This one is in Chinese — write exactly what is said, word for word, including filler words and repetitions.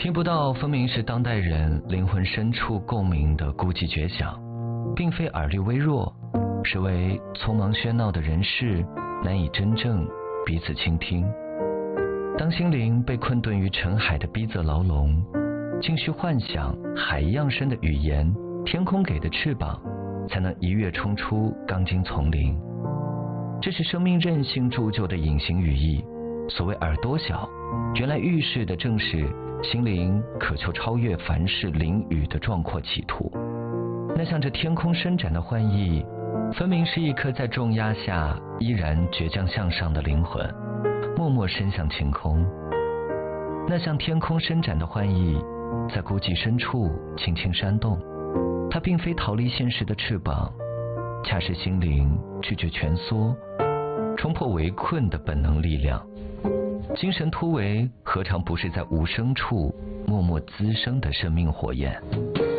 听不到分明是当代人灵魂深处共鸣的孤寂绝响，并非耳力微弱，是为匆忙喧闹的人世难以真正彼此倾听。当心灵被困顿于尘海的逼仄牢笼，竟需幻想海一样深的语言，天空给的翅膀，才能一跃冲出钢筋丛林。这是生命韧性铸就的隐形语义。所谓耳朵小，原来预示的正是心灵渴求超越凡世凌雨的壮阔企图。那向着天空伸展的幻意，分明是一颗在重压下依然倔强向上的灵魂，默默伸向晴空。那向天空伸展的幻意，在孤寂深处轻轻扇动，它并非逃离现实的翅膀，恰是心灵拒绝蜷缩，冲破围困的本能力量。精神突围何尝不是在无声处默默滋生的生命火焰？